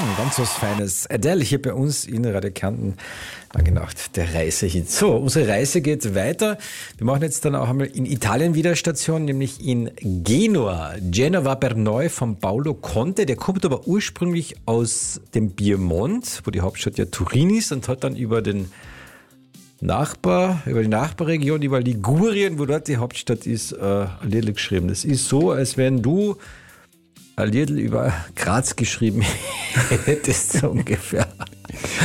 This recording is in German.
Ganz was Feines. Adele hier bei uns in Radio Kärnten. Angenacht, der Reisehit. So, unsere Reise geht weiter. Wir machen jetzt dann auch einmal in Italien wieder Station, nämlich in Genua. Genova Berneu von Paolo Conte. Der kommt aber ursprünglich aus dem Piemont, wo die Hauptstadt ja Turin ist, und hat dann über die Nachbarregion, über Ligurien, wo dort die Hauptstadt ist, ein Lied geschrieben. Das ist so, als wenn du ein Lied über Graz geschrieben hättest, so ungefähr.